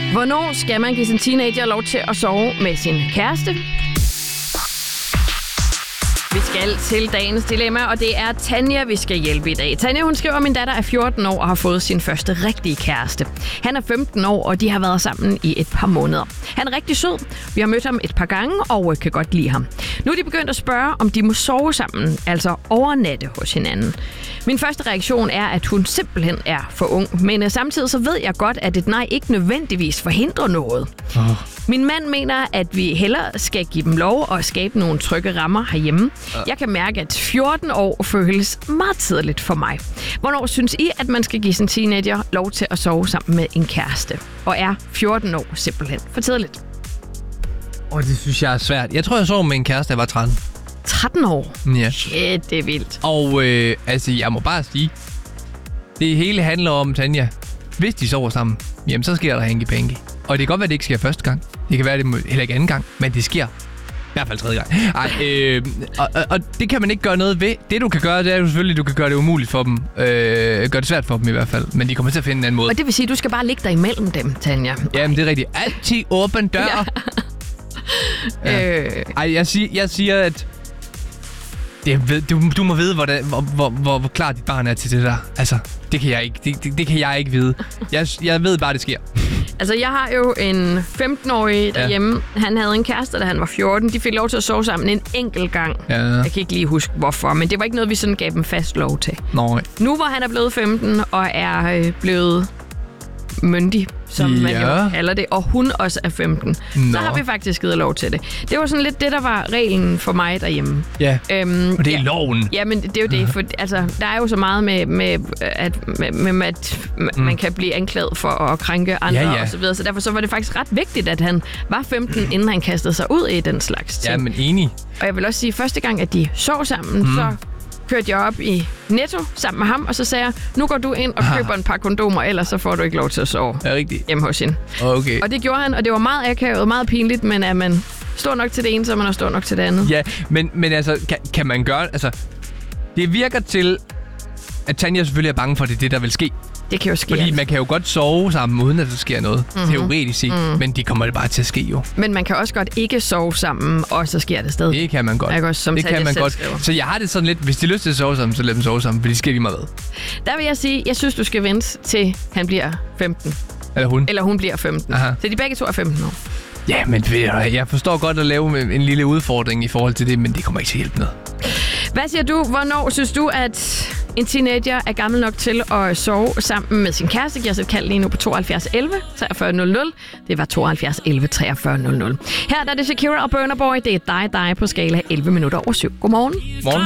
Hvornår skal man give sin teenager lov til at sove med sin kæreste? Vi skal til dagens dilemma, og det er Tanja, vi skal hjælpe i dag. Tanja, hun skriver, at min datter er 14 år og har fået sin første rigtige kæreste. Han er 15 år, og de har været sammen i et par måneder. Han er rigtig sød. Vi har mødt ham et par gange og kan godt lide ham. Nu er de begyndt at spørge, om de må sove sammen, altså overnatte hos hinanden. Min første reaktion er, at hun simpelthen er for ung, men samtidig så ved jeg godt, at et nej ikke nødvendigvis forhindrer noget. Min mand mener, at vi hellere skal give dem lov og skabe nogle trygge rammer herhjemme. Jeg kan mærke, at 14 år føles meget tidligt for mig. Hvornår synes I, at man skal give sin teenager lov til at sove sammen med en kæreste? Og er 14 år simpelthen for tidligt? Det synes jeg er svært. Jeg tror, jeg sov med en kæreste, da jeg var 13. 13 år? Ja. Shit, det er vildt. Og jeg må bare sige, det hele handler om, Tanja, hvis de sover sammen, jamen så sker der hanky-panky. Og det kan godt være, at det ikke sker første gang. Det kan være, at det heller ikke anden gang, men det sker i hvert fald tredje gang. Og det kan man ikke gøre noget ved. Det du kan gøre, det er jo selvfølgelig, at du kan gøre det umuligt for dem. Gøre det svært for dem i hvert fald. Men de kommer til at finde en anden måde. Og det vil sige, at du skal bare ligge der imellem dem, Tanja. Jamen, det er rigtigt. Altid åben dør. Ja. Jeg siger, at du må vide, hvor klar dit barn er til det der. Altså, det kan jeg ikke. Det kan jeg ikke vide. Jeg ved bare, det sker. Altså, jeg har jo en 15-årig derhjemme. Ja. Han havde en kæreste, da han var 14. De fik lov til at sove sammen en enkelt gang. Ja. Jeg kan ikke lige huske, hvorfor. Men det var ikke noget, vi sådan gav dem fast lov til. Nej. Nu hvor han er blevet 15 og er blevet myndig, som man jo kalder det, og hun også er 15, så har vi faktisk givet lov til det. Det var sådan lidt det, der var reglen for mig derhjemme. Ja, og det er loven. Ja, men det er jo det, for altså, der er jo så meget med at man kan blive anklaget for at krænke andre og så videre, så derfor så var det faktisk ret vigtigt, at han var 15, inden han kastede sig ud i den slags ting. Ja, men enig. Og jeg vil også sige, første gang, at de sov sammen, så kørte jeg op i Netto sammen med ham, og så sagde jeg, nu går du ind og køber en par kondomer, ellers så får du ikke lov til at sove hjemme hos hende. Okay. Og det gjorde han, og det var meget akavet, meget pinligt, men er man stor nok til det ene, så er man også stor nok til det andet. Ja, men altså, kan man gøre... Altså, det virker til, at Tanja selvfølgelig er bange for, det der vil ske. Det kan jo ske. Fordi man kan jo godt sove sammen, uden at der sker noget. Teoretisk set. Men det kommer det bare til at ske jo. Men man kan også godt ikke sove sammen, og så sker det stadig. Det kan man godt. Det kan man godt. Skriver. Så jeg har det sådan lidt, hvis de har lyst til at sove sammen, så lad dem sove sammen, for de skal lige meget ved. Der vil jeg sige, jeg synes, du skal vente til han bliver 15. Eller hun bliver 15. Aha. Så de begge to er 15 år. Ja, men jeg forstår godt at lave en lille udfordring i forhold til det, men det kommer ikke til at hjælpe noget. Hvad siger du? Hvornår synes du, at en teenager er gammel nok til at sove sammen med sin kæreste? Giv os et kald lige nu på 72 11 43 00. Det var 72 11 43 00. Her der er det Shakira og Burna Boy. Det er dig på skala 11 minutter over 7. Godmorgen. Morgen.